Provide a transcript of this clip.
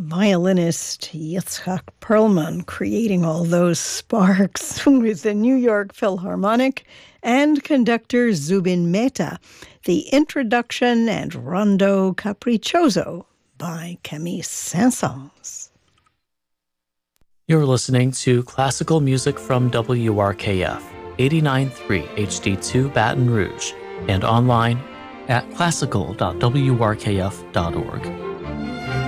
Violinist Yitzhak Perlman creating all those sparks with the New York Philharmonic and conductor Zubin Mehta, the introduction and Rondo Capriccioso by Camille Saint-Saëns. You're listening to classical music from WRKF 89.3 HD2 Baton Rouge and online at classical.wrkf.org.